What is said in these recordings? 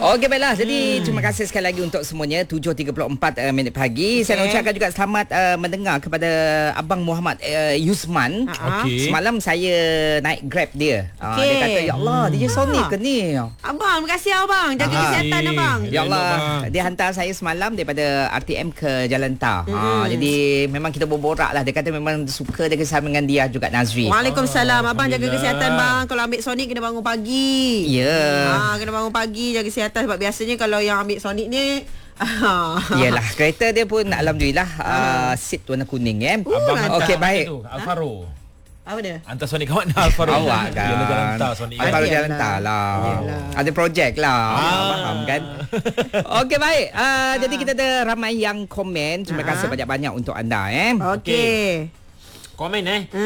Okey, baiklah. Jadi terima kasih sekali lagi untuk semuanya. 7.34 minit pagi. Saya nak ucapkan juga selamat mendengar kepada Abang Muhammad Yusman. Semalam saya naik Grab dia. Dia kata, ya Allah, DJ Sony ke ni? Abang, terima kasih abang. Jaga kesihatan abang. Ya Allah, dia hantar saya semalam daripada RTM ke Jalan Tar. Jadi memang kita berborak lah. Dia kata memang suka dia bersama dengan dia juga, Nazri. Waalaikumsalam. Abang jaga kesihatan bang. Kalau ambil Sonic kena bangun pagi. Ya. Kena bangun pagi, jaga kesihatan. Sebab biasanya kalau yang ambil Sonic ni Yelah, kereta dia pun alhamdulillah seat warna kuning Abang okey, baik. Alfaro. Apa dia? Hantar Sonic kat mana Alfaro? Awak kan. Dia Jalan Tar Sonic. Alfaro Jalan Tar lah. Ada projek lah. Faham kan? Okey, baik. Jadi kita ada ramai yang komen. Terima kasih banyak-banyak untuk anda. Okey. Komen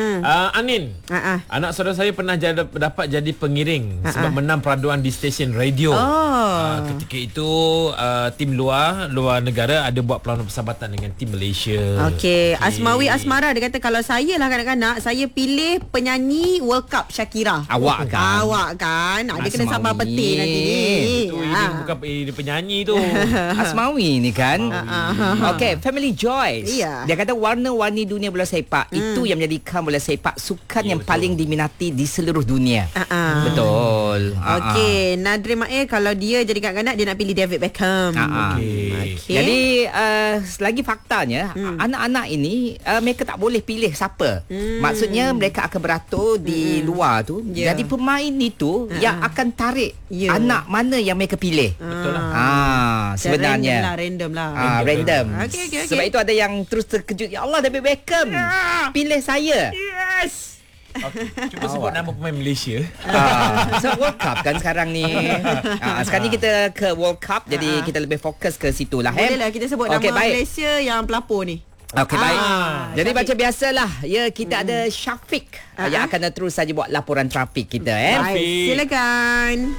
Anin, anak saudara saya pernah dapat jadi pengiring sebab menang peraduan di stesen radio. Ketika itu tim luar negara ada buat perlawanan persahabatan dengan tim Malaysia. Okey. Asmawi Asmara dia kata, kalau saya lah kanak-kanak, saya pilih penyanyi World Cup Shakira. Awak kan? Dia kena sabar petik nanti ni. Itu bukan penyanyi tu. Asmawi ni kan. Okey, Family Joyce. Dia kata warna-warni dunia bola sepak itu yang menjadikan bola sepak sukan yang paling diminati di seluruh dunia. Betul. Okey, Nadri Mail kalau dia jadi kanak-kanak dia nak pilih David Beckham. Okay. Jadi lagi faktanya anak-anak ini mereka tak boleh pilih siapa. Maksudnya mereka akan beratur di luar tu. Jadi pemain itu yang akan tarik anak mana yang mereka pilih. Betul lah. Sebenarnya random lah. Random. Okay. Sebab itu ada yang terus terkejut, ya Allah, David Beckham pilih saya. Yes. Cuba sebut nama pemain Malaysia. So World Cup kan sekarang ni. Sekarang ni kita ke World Cup. Jadi kita lebih fokus ke situ lah. Boleh lah kita sebut nama Malaysia yang pelapor ni. Okey, baik. Jadi macam biasalah, kita ada Syafiq yang akan terus saja buat laporan trafik kita. Baik, silakan.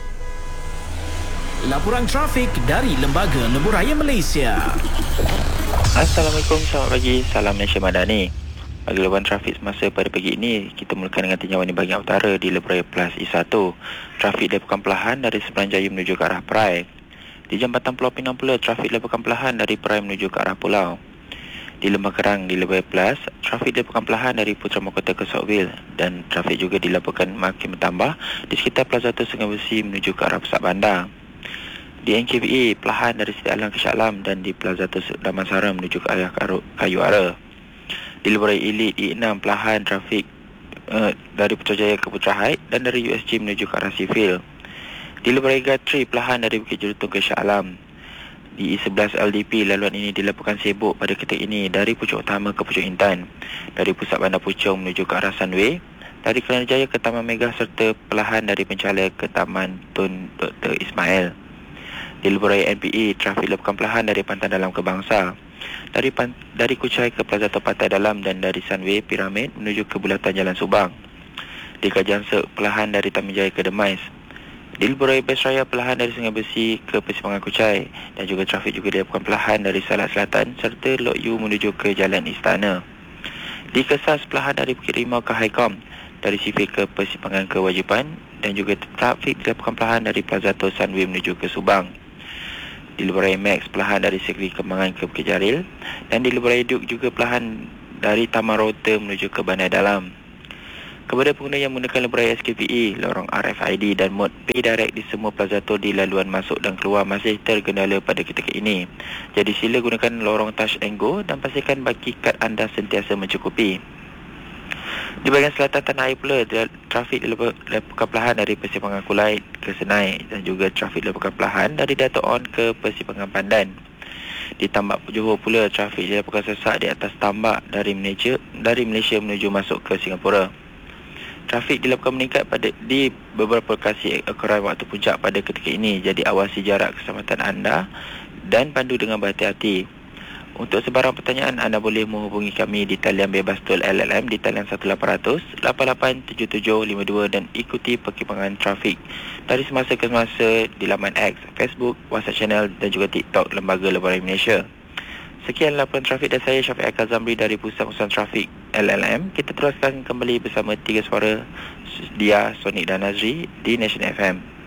Laporan trafik dari Lembaga Lebuhraya Malaysia. Assalamualaikum, selamat pagi. Salam Malaysia Madani. Bagi laporan trafik semasa pada pagi ini, kita mulakan dengan tinjauan di bahagian utara di Lebuhraya Plus E1. Trafik dilakukan perlahan dari Seberang Jaya menuju ke arah Perai. Di Jambatan Pulau Pinang pula, trafik dilakukan perlahan dari Perai menuju ke arah Pulau. Di Lembah Kerang di Lebuhraya Plus, trafik dilakukan perlahan dari Putra Mahkota ke Southville, dan trafik juga dilakukan makin bertambah di sekitar Plaza Tua Sungai Besi menuju ke arah pusat bandar. Di NKVA, perlahan dari Siti Alam ke Shah Alam, dan di Plaza Damansara menuju ke arah Kayu Ara. Di Lebuhraya Elite E6, perlahan trafik dari Putrajaya ke Putra Heights dan dari USG menuju ke arah Sivil. Di Lebuhraya Gatri, perlahan dari Bukit Jelutong ke Shah Alam. Di E11 LDP, laluan ini dilakukan sibuk pada ketika ini dari Pucuk Utama ke Pucuk Intan, dari Pusat Bandar Puchong menuju ke arah Sunway, dari Kelana Jaya ke Taman Mega, serta perlahan dari Penchala ke Taman Tun Dr. Ismail. Di Lebuhraya NPE, trafik dilakukan perlahan dari Pantai Dalam ke Bangsa, dari Kuchai ke Plaza Pantai Dalam, dan dari Sunway Piramid menuju ke Bulatan Jalan Subang. Di Kajansek, perlahan dari Taman Jaya ke Demais. Di Lebuhraya Besraya, perlahan dari Sungai Besi ke Persimpangan Kuchai, dan juga trafik juga dilakukan perlahan dari Salak Selatan serta Lok Yu menuju ke Jalan Istana. Di Kesas, perlahan dari Bukit Rimau ke Haikom, dari Sifik ke Persimpangan Kewajipan, dan juga trafik dilakukan perlahan dari Plaza Tor Sunway menuju ke Subang. Di Lebuhraya Max, perlahan dari Segeri Kembangan ke Bukit Jaril, dan di Lebuhraya Duke juga perlahan dari Taman Rota menuju ke Bandar Dalam. Kepada pengguna yang menggunakan Lebuhraya SKPE, lorong RFID dan mod Pay Direct di semua Plaza Tol di laluan masuk dan keluar masih terkendala pada ketika ini. Jadi sila gunakan lorong Touch and Go dan pastikan bagi kad anda sentiasa mencukupi. Di bahagian selatan tanah air pula, trafik dilakukan perlahan dari Persimpangan Kulait ke Senai, dan juga trafik dilakukan perlahan dari Dato' On ke Persimpangan Pandan. Di Tambak Johor pula, trafik dilakukan sesak di atas tambak dari Malaysia menuju masuk ke Singapura. Trafik dilakukan meningkat di beberapa lokasi ukuran waktu puncak pada ketika ini, jadi awasi jarak keselamatan anda dan pandu dengan berhati-hati. Untuk sebarang pertanyaan, anda boleh menghubungi kami di talian bebas tol LLM di talian 1800 887752 dan ikuti perkembangan trafik dari semasa ke semasa di laman X, Facebook, WhatsApp channel dan juga TikTok Lembaga Lebuhraya Malaysia. Sekian laporan trafik dari saya, Syafiq Al-Kazamri dari Pusat Urusan Trafik LLM. Kita teruskan kembali bersama 3 suara Dia, Sonic dan Nazri di Nation FM.